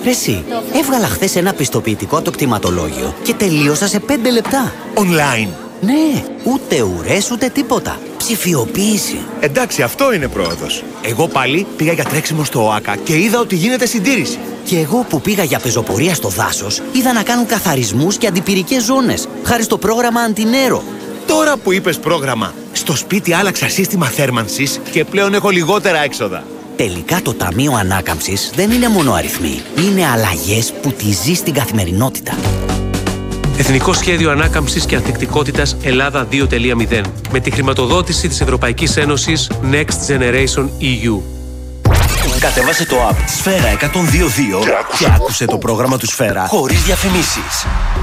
Ρε εσύ, έβγαλα χθες ένα πιστοποιητικό από το κτηματολόγιο και τελείωσα σε 5 λεπτά. Online. Ναι, ούτε ουρές ούτε τίποτα. Ψηφιοποίηση. Εντάξει, αυτό είναι πρόοδος. Εγώ πάλι πήγα για τρέξιμο στο ΟΑΚΑ και είδα ότι γίνεται συντήρηση. Και εγώ που πήγα για πεζοπορία στο δάσος, είδα να κάνουν καθαρισμούς και αντιπυρικές ζώνες, χάρη στο πρόγραμμα Αντινέρο. Τώρα που είπες πρόγραμμα, στο σπίτι άλλαξα σύστημα θέρμανσης και πλέον έχω λιγότερα έξοδα. Τελικά το Ταμείο Ανάκαμψης δεν είναι μόνο αριθμοί. Είναι αλλαγές που τη ζεις στην καθημερινότητα. Εθνικό Σχέδιο Ανάκαμψης και Ανθεκτικότητας Ελλάδα 2.0 με τη χρηματοδότηση της Ευρωπαϊκής Ένωσης Next Generation EU. Κατέβασε το app Σφαίρα 102.2 και άκουσε το πρόγραμμα του Σφαίρα χωρίς διαφημίσεις.